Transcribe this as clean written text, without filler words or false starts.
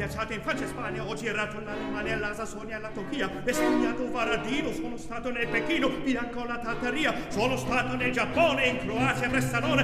pensate in Francia e Spagna, ho girato l'Alemania, la Sassonia e la Turchia, e studiato Varadino, sono stato nel Pechino, bianco la Tartaria, sono stato nel Giappone, in Croazia, a Bressanone,